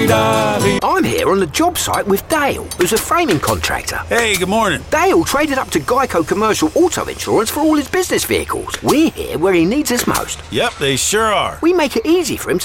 O'Reilly. I'm here on the job site with Dale, who's a framing contractor. Hey, good morning. Dale traded up to Geico Commercial Auto Insurance for all his business vehicles. We're here where he needs us most. Yep, they sure are. We make it easy for him to